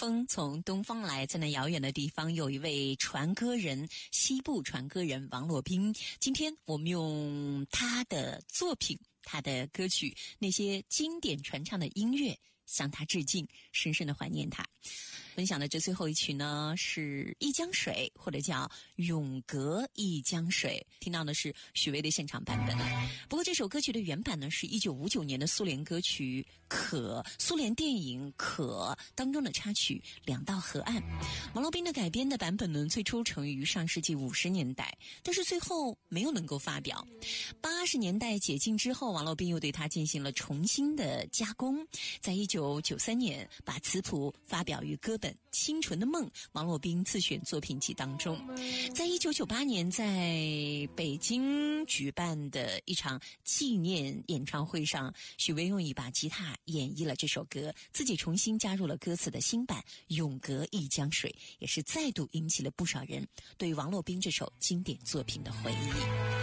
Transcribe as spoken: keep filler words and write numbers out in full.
风从东方来，在那遥远的地方有一位传歌人，西部传歌人王洛宾。今天我们用他的作品，他的歌曲，那些经典传唱的音乐，向他致敬，深深的怀念他。分享的这最后一曲呢，是一江水，或者叫永隔一江水，听到的是许巍的现场版本。不过这首歌曲的原版呢，是一九五九年的苏联歌曲可，苏联电影可当中的插曲两道河岸。王洛宾的改编的版本呢，最初成于上世纪五十年代，但是最后没有能够发表。八十年代解禁之后，王洛宾又对它进行了重新的加工，在一九九三年把词谱发表于歌本《清纯的梦》王洛宾自选作品集当中。在一九九八年在北京举办的一场纪念演唱会上，许巍用一把吉他演绎了这首歌，自己重新加入了歌词的新版《永隔一江水》，也是再度引起了不少人对王洛宾这首经典作品的回忆。